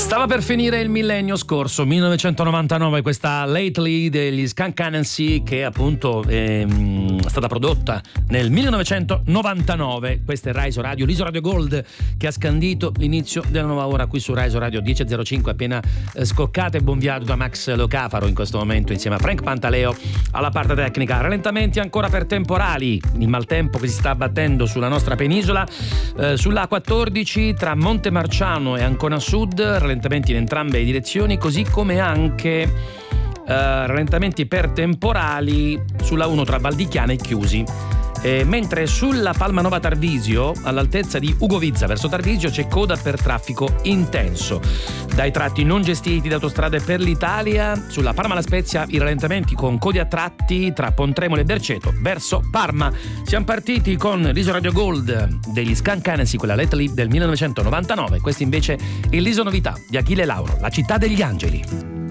Stava per finire il millennio scorso, 1999, questa Lately degli Skunk Anansie, che appunto è stata prodotta nel 1999. Questa è Rai Radio, l'Iso Radio Gold, che ha scandito l'inizio della nuova ora qui su Rai Radio 10.05, appena scoccate. Buon viaggio da Max Locafaro in questo momento insieme a Frank Pantaleo alla parte tecnica. Rallentamenti ancora per temporali, il maltempo che si sta abbattendo sulla nostra penisola, sulla A14 tra Montemarciano e Ancona Sud, rallentamenti in entrambe le direzioni, così come anche rallentamenti per temporali sulla 1 tra Valdichiana e Chiusi. Mentre sulla Palmanova Tarvisio, all'altezza di Ugovizza verso Tarvisio, c'è coda per traffico intenso. Dai tratti non gestiti da Autostrade per l'Italia, sulla Parma La Spezia i rallentamenti con codi a tratti tra Pontremoli e Berceto verso Parma. Siamo partiti con l'Iso Radio Gold degli Skunk Anansie, quella Lately del 1999. Questa invece è l'Iso Novità di Achille Lauro, La città degli angeli.